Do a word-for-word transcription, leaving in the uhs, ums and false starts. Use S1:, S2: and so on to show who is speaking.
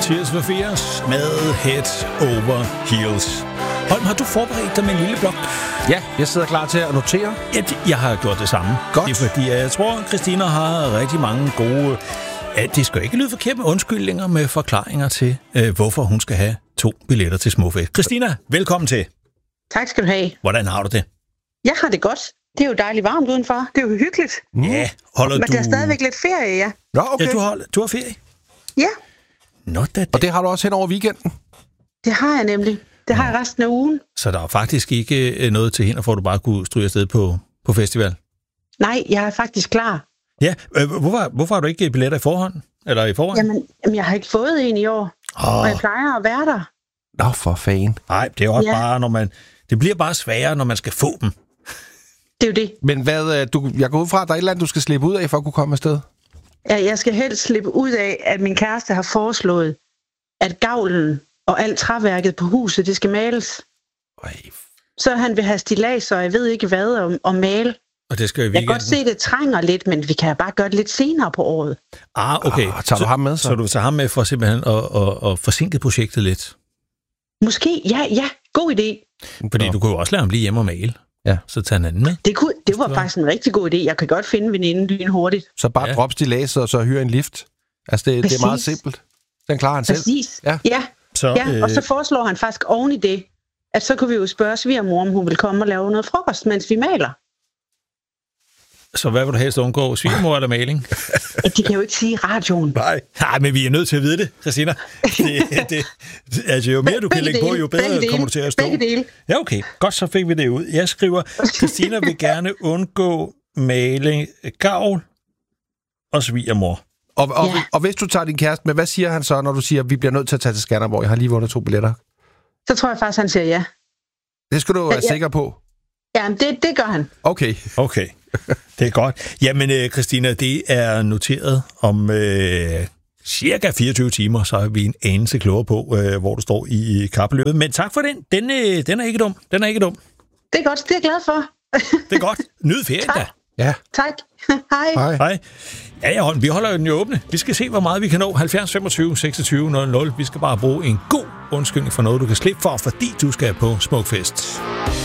S1: Tears for Fears med Head Over Heels. Holm, har du forberedt dig med en lille blok?
S2: Ja, jeg sidder klar til at notere.
S1: Ja, jeg har gjort det samme.
S2: Godt.
S1: Det er fordi, jeg tror, Christina har rigtig mange gode... Ja, det skal ikke lyde forkert med undskyldninger med forklaringer til, øh, hvorfor hun skal have to billetter til Smukfest. Christina, velkommen til.
S3: Tak skal du have.
S1: Hvordan har du det?
S3: Jeg har det godt. Det er jo dejligt varmt udenfor. Det er jo hyggeligt.
S1: Mm. Ja, holder
S3: Men
S1: du...
S3: der er stadigvæk lidt ferie, ja.
S2: Nå, okay.
S1: Ja, du har, du har ferie?
S3: Ja.
S1: Nå, da, da.
S2: Og det har du også hen over weekenden?
S3: Det har jeg nemlig. Det har jeg resten af ugen.
S1: Så der er faktisk ikke noget til hinder for, at du bare kunne stryge afsted på, på festival?
S3: Nej, jeg er faktisk klar.
S1: Ja, øh, hvorfor, hvorhånd har du ikke billetter i forhånd? Eller i forhånd?
S3: Jamen, jamen, jeg har ikke fået en i år.
S1: Oh.
S3: Og jeg plejer at være der.
S2: Nå, for fanden.
S1: Nej, det er også
S3: Ja.
S1: bare, når man... Det bliver bare sværere, når man skal få dem.
S3: Det er jo det.
S2: Men hvad, øh, du, jeg går ud fra, at der er et eller andet, du skal slippe ud af, for at kunne komme afsted?
S3: Ja, jeg skal helst slippe ud af, at min kæreste har foreslået, at gavlen og alt træværket på huset, det skal males.
S2: Øj.
S3: Så han vil have stillads, og jeg ved ikke hvad, om, om male.
S1: Og det skal i
S3: Jeg
S1: weekenden.
S3: kan godt se, at det trænger lidt, men vi kan bare gøre det lidt senere på året.
S1: Ah, okay.
S2: Ah, tager du ham med, så?
S1: Så du tager ham med for simpelthen at, at, at forsinke projektet lidt?
S3: Måske, ja, ja, god idé.
S1: Fordi
S2: Nå.
S1: du kunne jo også lade ham lige hjemme og male.
S2: Ja.
S1: Så tager en anden med.
S3: Det, kunne, det var faktisk en rigtig god idé. Jeg kan godt finde veninden lyn hurtigt.
S2: Så bare
S1: Ja.
S2: drop stilladset, og så hyre en lift. Altså, det, det er meget
S3: Præcis.
S2: simpelt. Den klarer han selv.
S3: Præcis.
S2: Ja.
S3: Ja,
S1: Så,
S3: ja, og så foreslår han faktisk oven i det, at så kunne vi jo spørge svigermor, om hun vil komme og lave noget frokost, mens vi maler.
S1: så hvad vil du helst undgå? Svigermor eller maling?
S3: Ja, de kan jo ikke sige i radioen.
S1: Nej. Nej, men vi er nødt til at vide det, Christina. Det, det, altså, jo mere du kan
S3: Begge
S1: lægge på,
S3: dele.
S1: jo bedre
S3: Begge dele.
S1: kommer du til at stå.
S3: Begge dele.
S1: Ja, okay. Godt, så fik vi det ud. Jeg skriver, Christina vil gerne undgå maling, gavl og svigermor.
S2: Og, og,
S3: Ja.
S2: og hvis du tager din kæreste med, hvad siger han så, når du siger, at vi bliver nødt til at tage til Skanderborg? Jeg har lige vundet to billetter.
S3: Så tror jeg faktisk, han siger ja.
S2: Det skal du være
S3: Ja.
S2: sikker på.
S3: Ja, men det, det gør han.
S2: Okay.
S1: Okay, det er godt. Jamen, øh, Christina, det er noteret om øh, cirka fireogtyve timer, så er vi en anelse klogere på, øh, hvor du står i kapløbet. Men tak for den. Den, øh, den er ikke dum. Den er ikke dum.
S3: Det er godt, det er jeg glad for.
S1: Det er godt. Nyd ferien da.
S2: Ja.
S3: Tak. Hej.
S2: Hej.
S1: Hej. Ja, ja, Holm, vi holder jo den jo åbne. Vi skal se, hvor meget vi kan nå. halvfjerds femogtyve seksogtyve nul nul. Vi skal bare bruge en god undskyldning for noget, du kan slippe for, fordi du skal på Smukfest.